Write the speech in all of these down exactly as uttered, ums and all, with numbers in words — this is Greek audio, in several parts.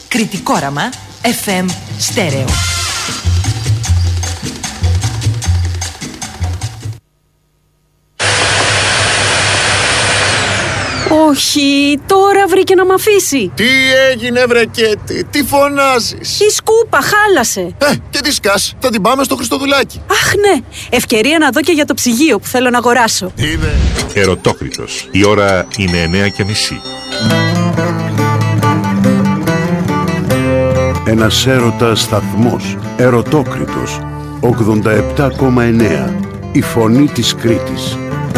Κρητικόραμα εφ εμ στέρεο. Όχι, τώρα βρήκε να μ' αφήσει. Τι έγινε βρε Κέτη, τι φωνάζεις? Η σκούπα χάλασε. Ε, και τι σκάς, θα την πάμε στο Χριστοδουλάκι. Αχ ναι, ευκαιρία να δω και για το ψυγείο που θέλω να αγοράσω. Είδε. Ερωτόκριτος, η ώρα είναι εννέα και μισή. Ένας έρωτας σταθμός, Ερωτόκριτος, ογδόντα επτά κόμμα εννέα, η φωνή της Κρήτης.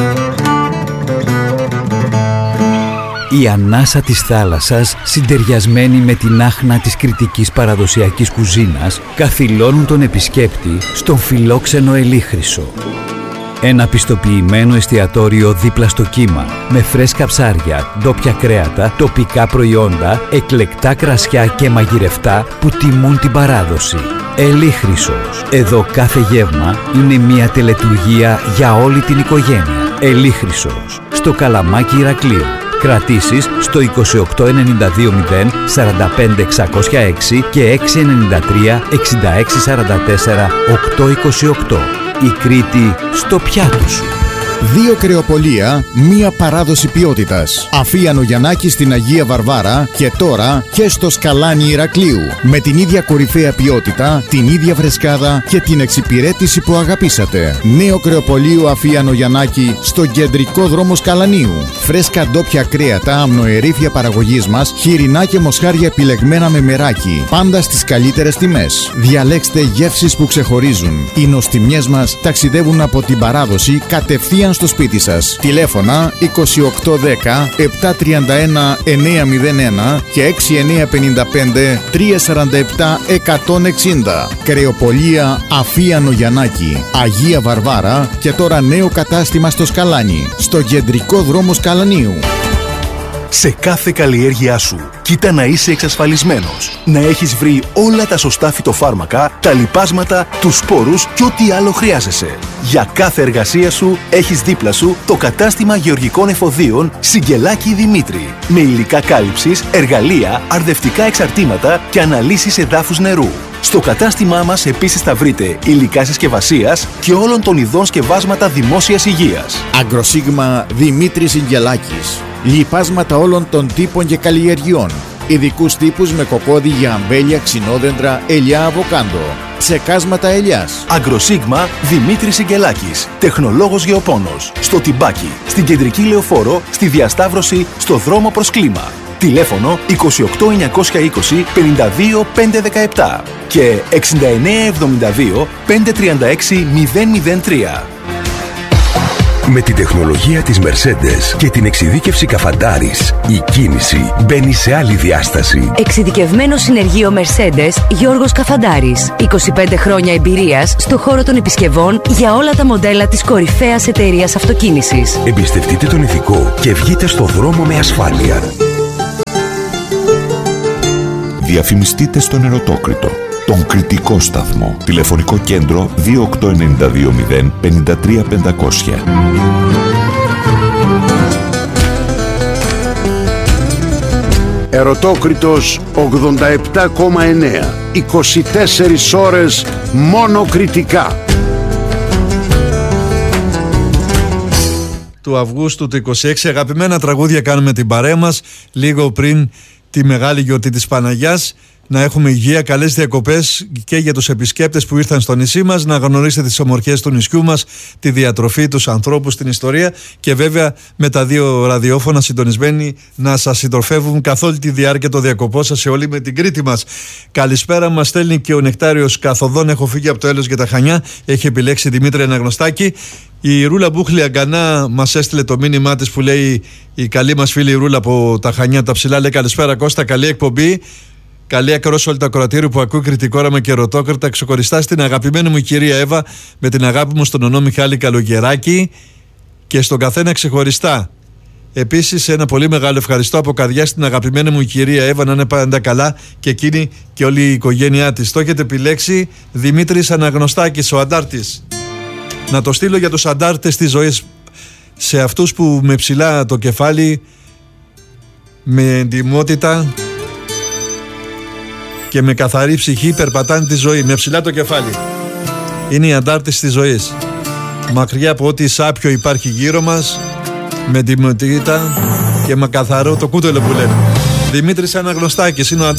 Η ανάσα της θάλασσας, συντεριασμένη με την άχνα της κρητικής παραδοσιακής κουζίνας, καθυλώνουν τον επισκέπτη στον φιλόξενο Ελίχρυσο. Ένα πιστοποιημένο εστιατόριο δίπλα στο κύμα, με φρέσκα ψάρια, ντόπια κρέατα, τοπικά προϊόντα, εκλεκτά κρασιά και μαγειρευτά που τιμούν την παράδοση. Ελίχρυσος. Εδώ κάθε γεύμα είναι μια τελετουργία για όλη την οικογένεια. Ελίχρυσος. Στο Καλαμάκι Ηρακλείου. Κρατήσεις στο είκοσι οκτώ ενενήντα δύο μηδέν σαράντα πέντε εξακόσια έξι και έξι εννιά τρία εξήντα έξι σαράντα τέσσερα οκτακόσια είκοσι οκτώ. Η Κρήτη στο πιάτο σου. Δύο κρεοπολία, μία παράδοση ποιότητας. Αφίανο Γιαννάκη στην Αγία Βαρβάρα και τώρα και στο Σκαλάνι Ηρακλείου. Με την ίδια κορυφαία ποιότητα, την ίδια φρεσκάδα και την εξυπηρέτηση που αγαπήσατε. Νέο κρεοπολείο Αφίανο Γιαννάκη στο κεντρικό δρόμο Σκαλανίου. Φρέσκα ντόπια κρέατα, αμνοερήφια παραγωγής μας, χοιρινά και μοσχάρια επιλεγμένα με μεράκι. Πάντα στις καλύτερες τιμές. Διαλέξτε γεύσεις που ξεχωρίζουν. Οι νοστιμιές μας ταξιδεύουν από την παράδοση κατευθείαν στο σπίτι σας. Τηλέφωνα είκοσι οκτώ δέκα επτακόσια τριάντα ένα εννιακόσια ένα και έξι εννιακόσια πενήντα πέντε τριακόσια σαράντα επτά εκατόν εξήντα. Κρεοπολία Αφίανο Γιαννάκη, Αγία Βαρβάρα και τώρα νέο κατάστημα στο Σκαλάνι, στο κεντρικό δρόμο Σκαλανίου. Σε κάθε καλλιέργειά σου, κοίτα να είσαι εξασφαλισμένος. Να έχεις βρει όλα τα σωστά φυτοφάρμακα, τα λιπάσματα, τους σπόρους και ό,τι άλλο χρειάζεσαι. Για κάθε εργασία σου, έχεις δίπλα σου το κατάστημα γεωργικών εφοδίων Σιγκελάκη Δημήτρη. Με υλικά κάλυψης, εργαλεία, αρδευτικά εξαρτήματα και αναλύσεις εδάφους νερού. Στο κατάστημά μας επίσης θα βρείτε υλικά συσκευασίας και όλων των ειδών σκευάσματα δημόσιας υγείας. Αγκροσίγμα Δημήτρης Σιγκελάκης. Λιπάσματα όλων των τύπων και καλλιεργειών. Ειδικούς τύπους με κοκόδι για αμπέλια, ξινόδεντρα, ελιά, αβοκάντο. Ψεκάσματα ελιάς. Αγκροσίγμα Δημήτρης Σιγκελάκης. Τεχνολόγος γεωπόνος. Στο Τιμπάκι. Στην Κεντρική Λεωφόρο. Στη Διασταύρωση. Στο δρόμο προς Κλίμα. Τηλέφωνο είκοσι οκτώ εννιακόσια είκοσι πενήντα δύο πεντακόσια δεκαεπτά και εξήντα εννέα εβδομήντα δύο πεντακόσια τριάντα έξι μηδέν μηδέν τρία. Με την τεχνολογία της Mercedes και την εξειδίκευση Καφαντάρης, η κίνηση μπαίνει σε άλλη διάσταση. Εξειδικευμένο συνεργείο Mercedes Γιώργος Καφαντάρης. είκοσι πέντε χρόνια εμπειρίας στο χώρο των επισκευών για όλα τα μοντέλα της κορυφαίας εταιρείας αυτοκίνησης. Εμπιστευτείτε τον ηθικό και βγείτε στο δρόμο με ασφάλεια. Διαφημιστείτε στον Ερωτόκριτο, τον κριτικό σταθμό. Τηλεφωνικό κέντρο δύο οκτώ εννιά δύο μηδέν πέντε τρία πεντακόσια. Ερωτόκριτος ογδόντα επτά κόμμα εννέα, είκοσι τέσσερις ώρες μόνο κριτικά. Του Αυγούστου του είκοσι έξι, αγαπημένα τραγούδια κάνουμε την παρέα μας λίγο πριν τη μεγάλη γιορτή της Παναγιάς. Να έχουμε υγεία, καλές διακοπές και για τους επισκέπτες που ήρθαν στο νησί μας, να γνωρίσετε τις ομορφιές του νησιού μας, τη διατροφή, τους ανθρώπους, την ιστορία και βέβαια με τα δύο ραδιόφωνα συντονισμένοι να σας συντροφεύουν καθ' όλη τη διάρκεια των διακοπών σας σε όλη με την Κρήτη μας. Καλησπέρα, μας στέλνει και ο Νεκτάριος καθοδόν. Έχω φύγει από το Έλεος για τα Χανιά. Έχει επιλέξει Δημήτρη Αναγνωστάκη. Η Ρούλα Μπούχλη Αγκανά μας έστειλε το μήνυμά της που λέει η καλή μας φίλη Ρούλα από τα Χανιά, τα ψηλά. Λέει καλησπέρα Κώστα, καλή εκπομπή. Καλή ακρόαση όλο το ακροατήριο που ακούει κριτικόραμα και ερωτόκριτα. Ξεχωριστά στην αγαπημένη μου κυρία Εύα, με την αγάπη μου στον ονό Μιχάλη Καλογεράκη και στον καθένα ξεχωριστά. Επίσης, ένα πολύ μεγάλο ευχαριστώ από καρδιά στην αγαπημένη μου κυρία Εύα, να είναι πάντα καλά και εκείνη και όλη η οικογένειά της. Το έχετε επιλέξει Δημήτρης Αναγνωστάκης, ο αντάρτης. Να το στείλω για τους αντάρτες της ζωής, σε αυτούς που με ψηλά το κεφάλι, με εντιμότητα και με καθαρή ψυχή περπατάνε τη ζωή, με ψηλά το κεφάλι. Είναι η αντάρτιση της ζωής. Μακριά από ό,τι σάπιο υπάρχει γύρω μας, με τιμωτήτα και με καθαρό το κούτελο που λένε. Δημήτρης Αναγνωστάκης είναι ο